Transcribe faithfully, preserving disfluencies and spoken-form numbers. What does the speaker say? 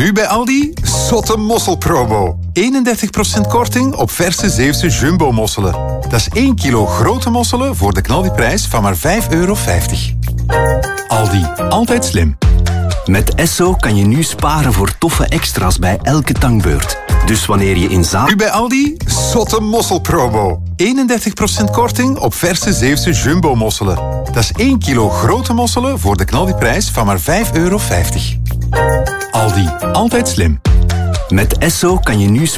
Nu bij Aldi, zotte mosselpromo. eenendertig procent korting op verse Zeeuwse jumbo-mosselen. Dat is één kilo grote mosselen voor de knaldiprijs van maar vijf euro vijftig. Aldi, altijd slim. Met Esso kan je nu sparen voor toffe extra's bij elke tankbeurt. Dus wanneer je in zaal... Nu bij Aldi, zotte mosselpromo. eenendertig procent korting op verse Zeeuwse jumbo-mosselen. Dat is één kilo grote mosselen voor de knaldiprijs van maar vijf euro vijftig. Aldi, altijd slim. Met Esso kan je nu